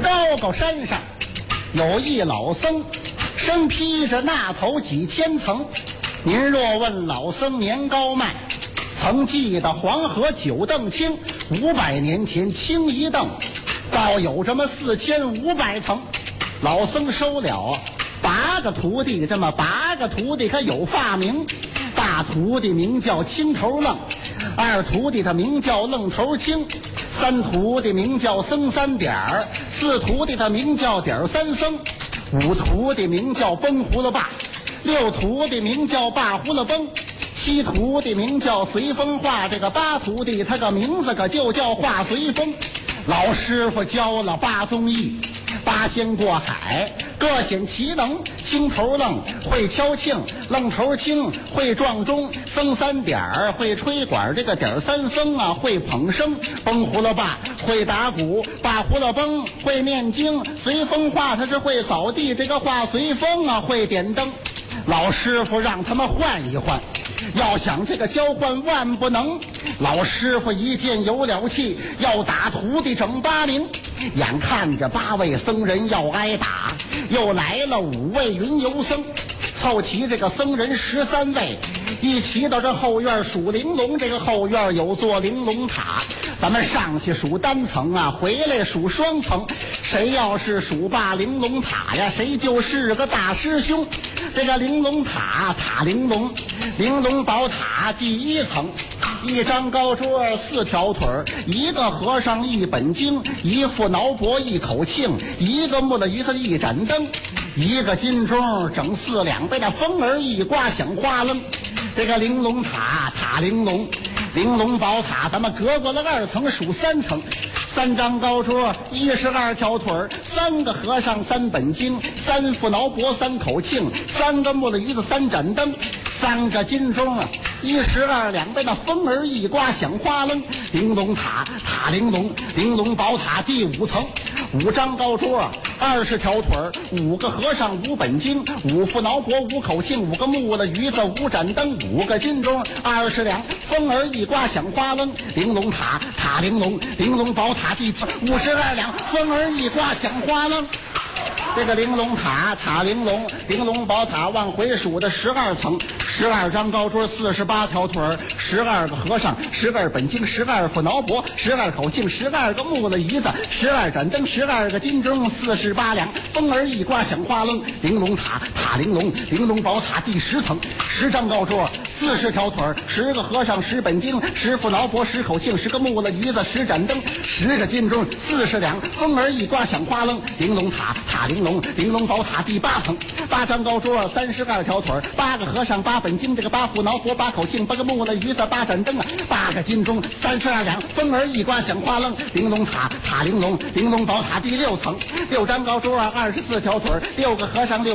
高高山上有一老僧，身披着那头几千层。您若问老僧年高迈，曾记得黄河九亘清，500年前清一亘，倒有这么4500层。老僧收了8个徒弟，这么8个徒弟可有发名。大徒弟名叫青头愣，二徒弟他名叫愣头青，三徒弟名叫僧三点儿，四徒弟他名叫点儿三僧，五徒弟名叫崩葫芦爸，六徒弟名叫爸葫芦崩，七徒弟名叫随风画，这个8徒弟他个名字可就叫画随风。老师傅教了8宗艺，8仙过海，各显其能。青头愣会敲磬，愣头青会撞钟，僧三点儿会吹管，这个点三僧啊会捧笙，崩葫芦爸会打鼓，爸葫芦崩会念经，随风画他是会扫地，这个画随风啊会点灯。老师傅让他们换一换，要想这个交换万不能。老师傅一见有了气，要打徒弟整8名。眼看着8位僧人要挨打，又来了5位云游僧，凑齐这个僧人13位，一齐到这后院数玲珑。这个后院有座玲珑塔，咱们上去数单层啊，回来数双层。谁要是数罢玲珑塔呀，谁就是个大师兄。这个玲珑塔塔玲珑，玲珑宝塔第1层，一张高桌4条腿，一个和尚1本经，一副挠脖1口磬，一个木了鱼子1盏灯，一个金钟整4两，被那风儿一刮响哗楞。这个玲珑塔塔玲珑，玲珑宝塔咱们隔过了2层数3层，3张高桌12条腿，3个和尚3本经，3副挠脖3口磬，3个木了鱼子3盏灯，3个金钟12两，被那风儿一刮响哗楞。玲珑塔塔玲珑，玲珑宝塔第5层，5张高桌20条腿，5个和尚5本经，5副挠脖5口磬，5个木了鱼子5盏灯，5个金钟20两，风儿一刮响哗楞。玲珑塔塔玲珑，玲珑宝塔第52两，风儿一刮响哗楞。这个玲珑塔塔玲珑，玲珑宝塔往回数的12层，12张高桌48条腿，12个和尚，12本经，12副挠脖，12口磬，12个木了鱼子，12盏灯，12个金钟，48两，风儿一刮响哗楞。玲珑塔塔玲珑，玲珑宝塔第10层，10张高桌40条腿，10个和尚，10本经，10副挠脖，10口磬，10个木了鱼子，10盏灯，10个金钟，40两，风儿一刮响哗楞。玲珑塔塔玲珑，玲珑宝塔第8层，8张高桌32条腿，8个和尚8本经，这个8副挠脖8口磬，8个木了鱼子8盏灯，8个金钟32两，风儿一刮响哗楞。玲珑塔塔玲珑，玲珑宝塔第6层，6张高桌24条腿，6个和尚6